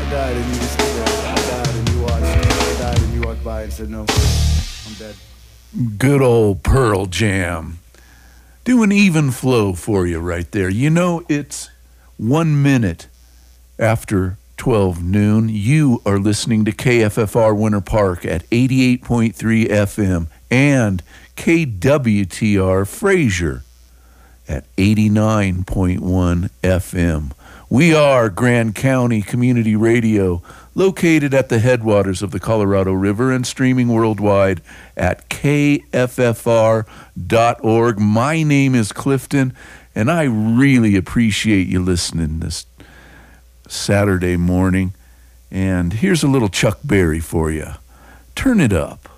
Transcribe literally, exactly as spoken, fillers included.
died and you were still there. I died and you watched. I died and you walked by and said, no, I'm dead. Good old Pearl Jam. Doing even flow for you right there. You know, it's one minute after twelve noon. You are listening to K F F R Winter Park at eighty-eight point three F M and K W T R Fraser at eighty-nine point one F M. We are Grand County Community Radio, located at the headwaters of the Colorado River and streaming worldwide at K F F R dot org. My name is Clifton, and I really appreciate you listening this Saturday morning. And here's a little Chuck Berry for you. Turn it up.